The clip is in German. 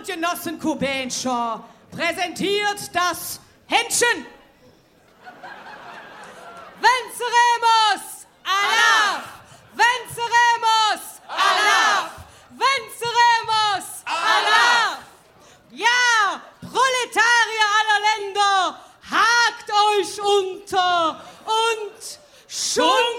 Genossen Kubenscher präsentiert das Händchen. Venceremos! Allah! Venceremos! Allah! Venceremos! Allah! Ja, Proletarier aller Länder, hakt euch unter und schunkt